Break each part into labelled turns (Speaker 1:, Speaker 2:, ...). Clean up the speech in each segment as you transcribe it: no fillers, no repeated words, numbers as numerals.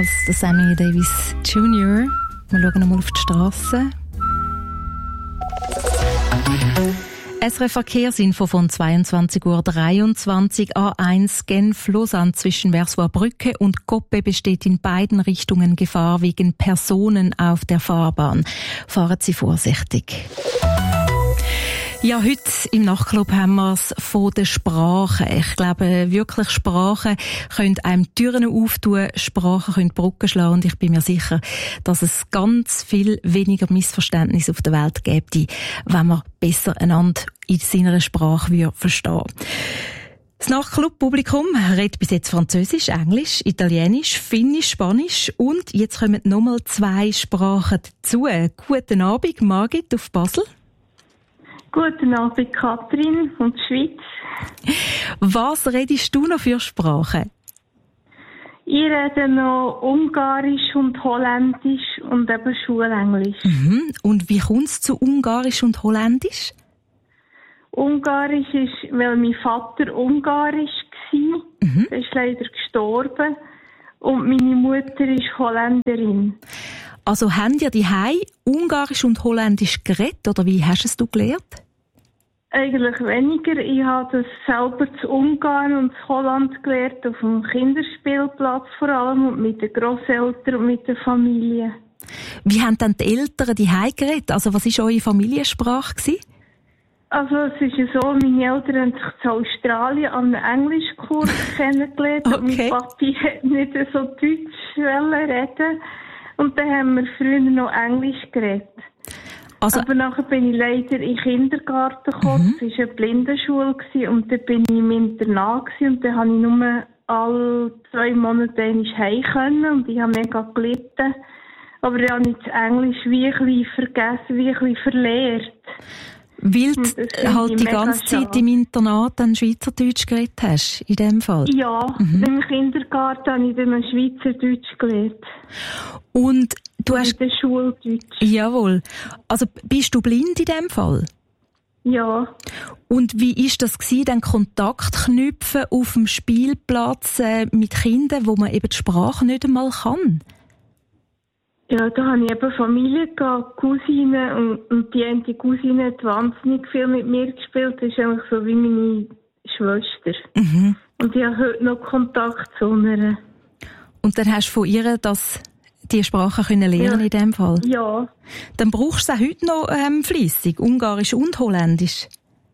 Speaker 1: als der Sammy Davis Jr. Wir schauen einmal auf die Straße. SRF Verkehrsinfo von 22:23 Uhr. A1 Genf-Lausanne zwischen Versoix-Brücke und Coppe besteht in beiden Richtungen Gefahr wegen Personen auf der Fahrbahn. Fahren Sie vorsichtig. Ja, heute im Nachtclub haben wir es von der Sprache. Ich glaube, wirklich Sprachen können einem Türen auftun, Sprachen können Brücken schlagen und ich bin mir sicher, dass es ganz viel weniger Missverständnisse auf der Welt gäbe, wenn man besser einander in seiner Sprache verstehen würde. Das Nachtclub-Publikum redet bis jetzt Französisch, Englisch, Italienisch, Finnisch, Spanisch und jetzt kommen nochmal 2 Sprachen dazu. Guten Abend, Margit auf Basel.
Speaker 2: Guten Abend, Katrin von der Schweiz.
Speaker 1: Was redest du noch für Sprachen?
Speaker 2: Ich rede noch Ungarisch und Holländisch und eben Schulenglisch.
Speaker 1: Und wie kommt es zu Ungarisch und Holländisch?
Speaker 2: Ungarisch ist, weil mein Vater Ungarisch war. Er ist leider gestorben. Und meine Mutter ist Holländerin.
Speaker 1: Also haben ihr daheim Ungarisch und Holländisch geredet, oder wie hast du es gelernt?
Speaker 2: Eigentlich weniger. Ich habe das selber zu Ungarn und zu Holland gelernt, auf dem Kinderspielplatz vor allem und mit den Grosseltern und mit der Familie.
Speaker 1: Wie haben dann die Eltern daheim geredet? Also was war eure Familiensprache?
Speaker 2: Also es ist ja so, meine Eltern haben sich in Australien an einem Englischkurs kennengelernt und mein Papi hat nicht so Deutsch reden. Und dann haben wir früher noch Englisch geredet. Also, aber nachher bin ich leider in den Kindergarten gekommen. Das war eine Blindenschule und dann bin ich im Internat und dann konnte ich nur alle 2 Monate heim können und ich habe mega gelitten. Aber ich habe das Englisch wie ein bisschen vergessen, wie ein bisschen verlehrt.
Speaker 1: Weil du halt die ganze Zeit im Internat dann Schweizerdeutsch geredet hast, in dem Fall?
Speaker 2: Ja, im Kindergarten habe ich dann Schweizerdeutsch gelernt.
Speaker 1: Und du hast...
Speaker 2: In der Schuldeutsch.
Speaker 1: Jawohl. Also bist du blind in dem Fall?
Speaker 2: Ja.
Speaker 1: Und wie war das dann Kontakt knüpfen auf dem Spielplatz mit Kindern, wo man eben die Sprache nicht einmal kann?
Speaker 2: Ja, da habe ich eben Familie gehabt, Cousinen, und die eine Cousine hat wahnsinnig viel mit mir gespielt. Das ist eigentlich so wie meine Schwester. Und ich habe heute noch Kontakt zu ihr. Und
Speaker 1: dann hast du von ihr die Sprache können lernen in dem Fall?
Speaker 2: Ja.
Speaker 1: Dann brauchst du es auch heute noch fleissig, Ungarisch und Holländisch?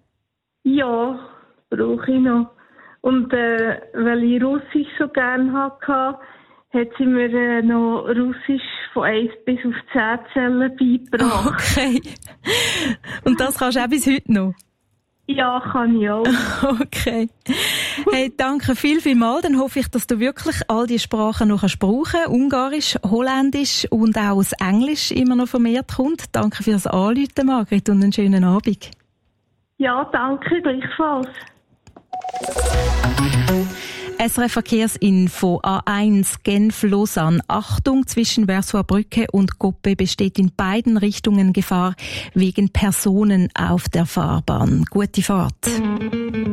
Speaker 2: Ja, brauche ich noch. Und weil ich Russisch so gerne hatte, hat sie mir noch Russisch von 1 bis auf 10 Zellen beigebracht.
Speaker 1: Okay. Und das kannst du auch bis heute noch?
Speaker 2: Ja, kann ich auch.
Speaker 1: Okay. Hey, danke vielmals. Dann hoffe ich, dass du wirklich all die Sprachen noch brauchen kannst. Ungarisch, Holländisch und auch das Englisch immer noch vermehrt kommt. Danke fürs Anrufen, Margrit, und einen schönen Abend.
Speaker 2: Ja, danke, gleichfalls.
Speaker 1: SRF Verkehrsinfo A1 Genf-Lausanne. Achtung, zwischen Versoix-Brücke und Coppe besteht in beiden Richtungen Gefahr wegen Personen auf der Fahrbahn. Gute Fahrt.